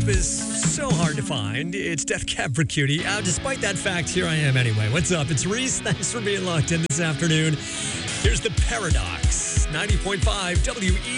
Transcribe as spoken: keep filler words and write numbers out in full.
Cab is so hard to find. It's Death Cab for Cutie. Uh, despite that fact, here I am anyway. What's up? It's Reese. Thanks for being locked in this afternoon. Here's The Paradox. ninety point five W E